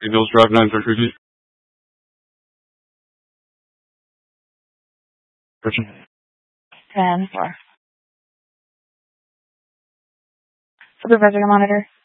Hills Drive 933. Gotcha. 10-4. Supervisor to monitor.